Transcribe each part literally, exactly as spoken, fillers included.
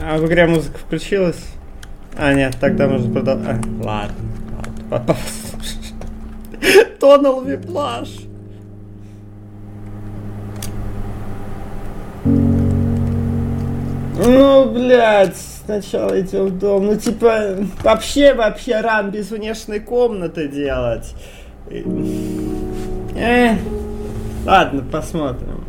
А в игре музыка включилась? А, нет, тогда можно продолжать. А, ладно. ладно. Тонал Виплаж. Ну, блядь, сначала идем в дом. Ну, типа, вообще, вообще ран без внешней комнаты делать. Э, ладно, посмотрим.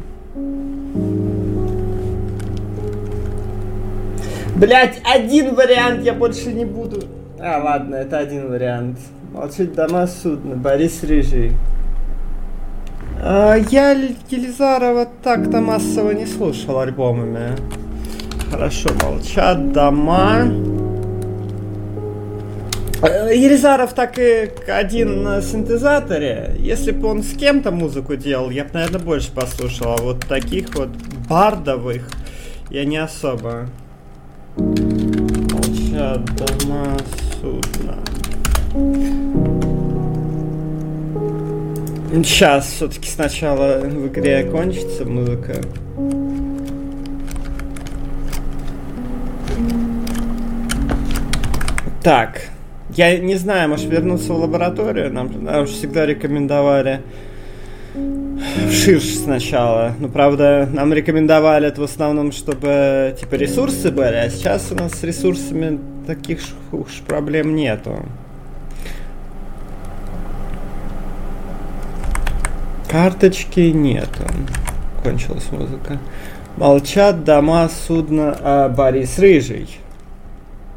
Блять, один вариант я больше не буду. А, ладно, это один вариант. Молчит дома судно, Борис Рыжий. А, я Елизарова так-то массово не слушал альбомами. Хорошо, молчат дома. Елизаров так и один на синтезаторе. Если бы он с кем-то музыку делал, я бы, наверное, больше послушал. А вот таких вот бардовых я не особо. Молчат дома судна. Сейчас все-таки сначала в игре кончится музыка. Так, я не знаю, может вернуться в лабораторию? Нам, нам же всегда рекомендовали вширь сначала. Ну, правда, нам рекомендовали это в основном, чтобы, типа, ресурсы были, а сейчас у нас с ресурсами таких уж проблем нету. Карточки нету. Кончилась музыка. Молчат дома судна, а Борис Рыжий.